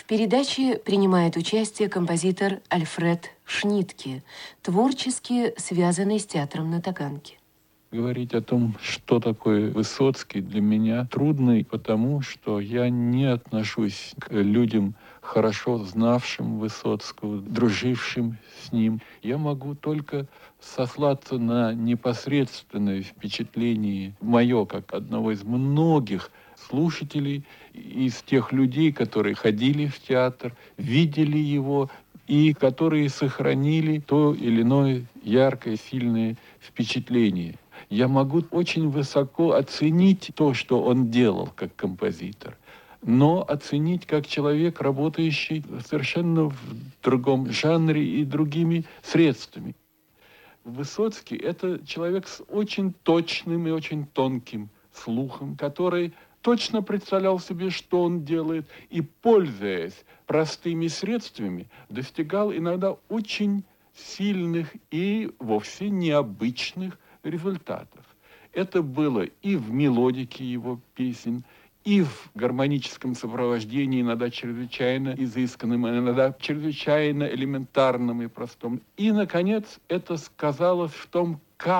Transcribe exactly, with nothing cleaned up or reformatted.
В передаче принимает участие композитор Альфред Шнитке, творчески связанный с театром на Таганке. Говорить о том, что такое Высоцкий, для меня трудно, потому что я не отношусь к людям, хорошо знавшим Высоцкого, дружившим с ним. Я могу только сослаться на непосредственное впечатление мое, как одного из многих слушателей, из тех людей, которые ходили в театр, видели его, и которые сохранили то или иное яркое, сильное впечатление. Я могу очень высоко оценить то, что он делал как композитор, но оценить как человек, работающий совершенно в другом жанре и другими средствами. Высоцкий – это человек с очень точным и очень тонким слухом, который точно представлял себе, что он делает, и, пользуясь простыми средствами, достигал иногда очень сильных и вовсе необычных результатов. Это было и в мелодике его песен, и в гармоническом сопровождении, иногда чрезвычайно изысканным, иногда чрезвычайно элементарным и простым. И, наконец, это сказалось в том,